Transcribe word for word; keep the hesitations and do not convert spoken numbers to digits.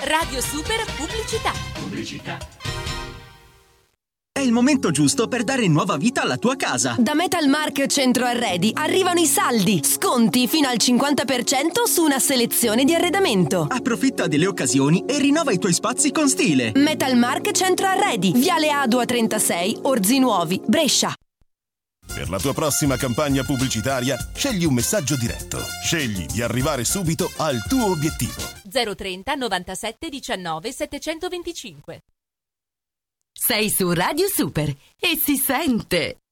Radio Super Pubblicità. Pubblicità. È il momento giusto per dare nuova vita alla tua casa. Da Metalmark Centro Arredi arrivano i saldi. Sconti fino al cinquanta per cento su una selezione di arredamento. Approfitta delle occasioni e rinnova i tuoi spazi con stile. Metalmark Centro Arredi, Viale Adua trentasei, Orzinuovi, Brescia. Per la tua prossima campagna pubblicitaria, scegli un messaggio diretto. Scegli di arrivare subito al tuo obiettivo. zero trenta novantasette diciannove settecentoventicinque. Sei su Radio Super e si sente.